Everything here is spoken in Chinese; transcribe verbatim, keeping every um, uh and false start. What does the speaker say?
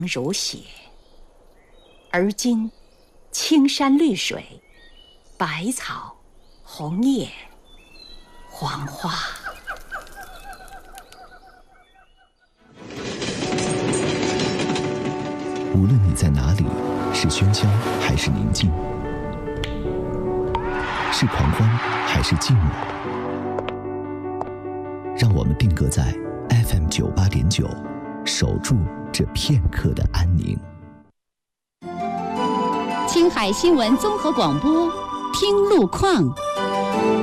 如血。而今青山绿水，百草红叶黄花。 无论你在哪里，是喧嚣还是宁静，是狂欢还是寂寞，让我们定格在 F M 九八点九，守住这片刻的安宁。 青海新闻综合广播，听路况。